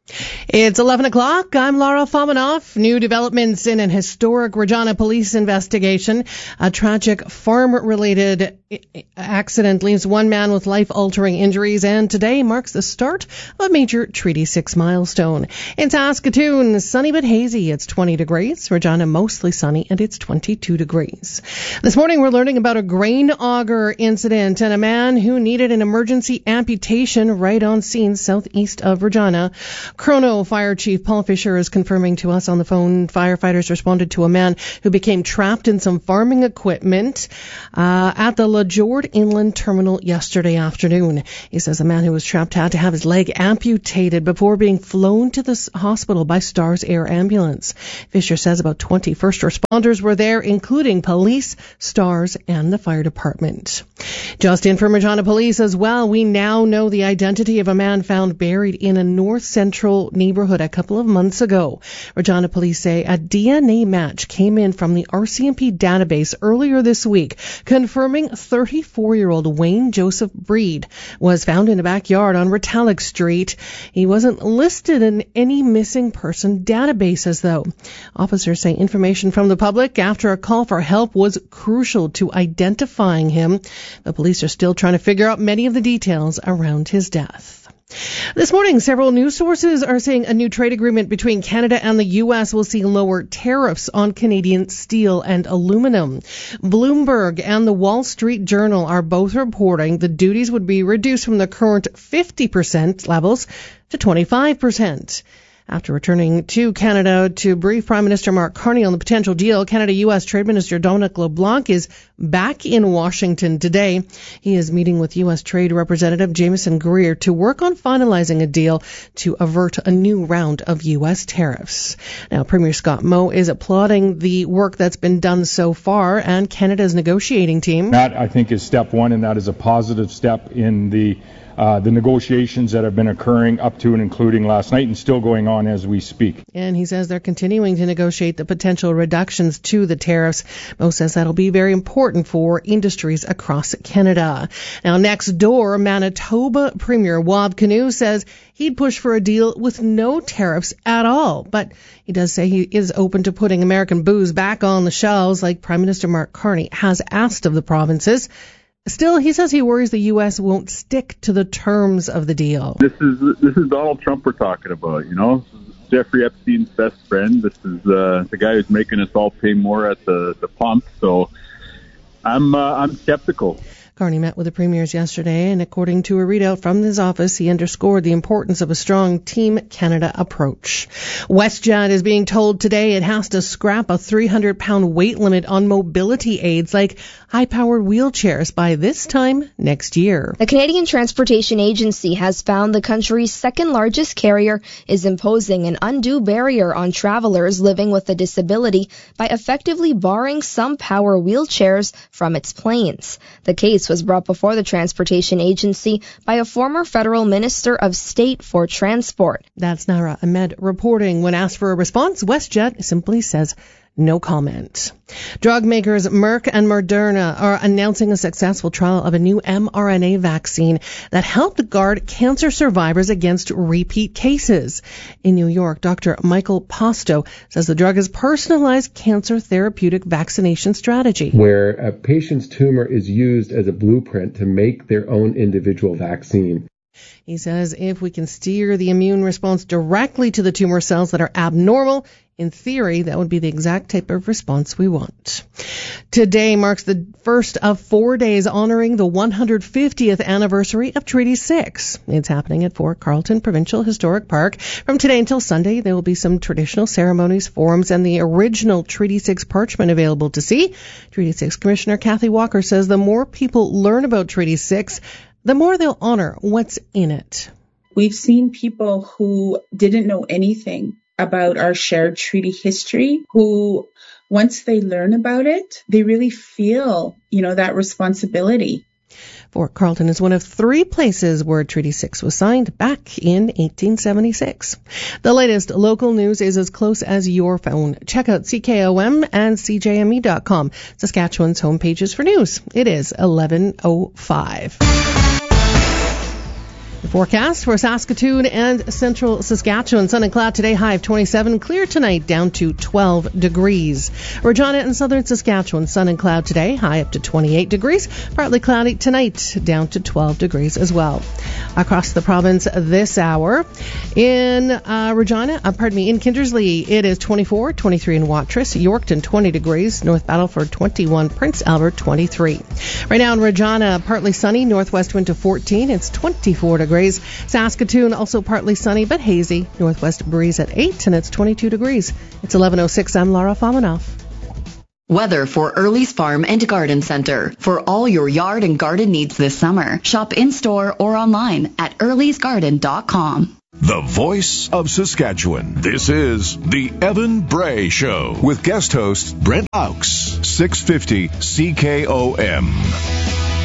It's 11 o'clock. I'm Laura Fomanoff. New developments in an historic Regina police investigation. A tragic farm-related accident leaves one man with life-altering injuries, and today marks the start of a major Treaty 6 milestone. In Saskatoon, sunny but hazy. It's 20 degrees. Regina, mostly sunny, and it's 22 degrees. This morning, we're learning about a grain auger incident and a man who needed an emergency amputation right on scene southeast of Regina. Chrono Fire Chief Paul Fisher is confirming to us on the phone firefighters responded to a man who became trapped in some farming equipment at the La Jorde Inland Terminal yesterday afternoon. He says the man who was trapped had to have his leg amputated before being flown to the hospital by Stars Air Ambulance. Fisher says about 20 first responders were there, including police, Stars, and the fire department. Just in from Regina Police as well, we now know the identity of a man found buried in a north central neighborhood a couple of months ago. Regina Police say a DNA match came in from the RCMP database earlier this week, confirming 34-year-old Wayne Joseph Breed was found in a backyard on Retallick Street. He wasn't listed in any missing person databases, though. Officers say information from the public after a call for help was crucial to identifying him. The police are still trying to figure out many of the details around his death. This morning, several news sources are saying a new trade agreement between Canada and the U.S. will see lower tariffs on Canadian steel and aluminum. Bloomberg and the Wall Street Journal are both reporting the duties would be reduced from the current 50% levels to 25%. After returning to Canada to brief Prime Minister Mark Carney on the potential deal, Canada-U.S. Trade Minister Dominic LeBlanc is back in Washington today. He is meeting with U.S. Trade Representative Jameson Greer to work on finalizing a deal to avert a new round of U.S. tariffs. Now, Premier Scott Moe is applauding the work that's been done so far and Canada's negotiating team. That, I think, is step one, and that is a positive step in the negotiations that have been occurring up to and including last night and still going on as we speak. And he says they're continuing to negotiate the potential reductions to the tariffs. Mo says that'll be very important for industries across Canada. Now, next door, Manitoba Premier Wab Kinew says he'd push for a deal with no tariffs at all. But he does say he is open to putting American booze back on the shelves like Prime Minister Mark Carney has asked of the provinces. Still, he says he worries the U.S. won't stick to the terms of the deal. This is Donald Trump we're talking about, you know. This is Jeffrey Epstein's best friend. This is the guy who's making us all pay more at the pump. So I'm skeptical. Carney met with the premiers yesterday, and according to a readout from his office, he underscored the importance of a strong Team Canada approach. WestJet is being told today it has to scrap a 300-pound weight limit on mobility aids like high-powered wheelchairs by this time next year. The Canadian Transportation Agency has found the country's second-largest carrier is imposing an undue barrier on travelers living with a disability by effectively barring some power wheelchairs from its planes. The case was brought before the Transportation Agency by a former federal minister of state for transport. That's Nara Ahmed reporting. When asked for a response, WestJet simply says no comment. Drug makers Merck and Moderna are announcing a successful trial of a new mRNA vaccine that helped guard cancer survivors against repeat cases. In New York, Dr. Michael Posto says the drug is personalized cancer therapeutic vaccination strategy, where a patient's tumor is used as a blueprint to make their own individual vaccine. He says if we can steer the immune response directly to the tumor cells that are abnormal, in theory, that would be the exact type of response we want. Today marks the first of 4 days honoring the 150th anniversary of Treaty 6. It's happening at Fort Carlton Provincial Historic Park. From today until Sunday, there will be some traditional ceremonies, forums, and the original Treaty 6 parchment available to see. Treaty 6 Commissioner Kathy Walker says the more people learn about Treaty 6, the more they'll honor what's in it. We've seen people who didn't know anything about our shared treaty history, who once they learn about it, they really feel, that responsibility. Fort Carlton is one of 3 places where Treaty 6 was signed back in 1876. The latest local news is as close as your phone. Check out CKOM and CJME.com, Saskatchewan's homepages for news. It is 11:05. The forecast for Saskatoon and central Saskatchewan. Sun and cloud today, high of 27. Clear tonight, down to 12 degrees. Regina and southern Saskatchewan, sun and cloud today, high up to 28 degrees. Partly cloudy tonight, down to 12 degrees as well. Across the province this hour. In in Kindersley, it is 24, 23 in Watrous, Yorkton 20 degrees, North Battleford 21, Prince Albert 23. Right now in Regina, partly sunny, northwest wind to 14, it's 24 degrees. Saskatoon also partly sunny but hazy, northwest breeze at 8, and it's 22 degrees. It's 11:06. I'm Laura Famanoff. Weather for Early's Farm and Garden Center. For all your yard and garden needs this summer, shop in-store or online at earlysgarden.com. The voice of Saskatchewan. This is the Evan Bray Show with guest host BrentAux, 650 CKOM.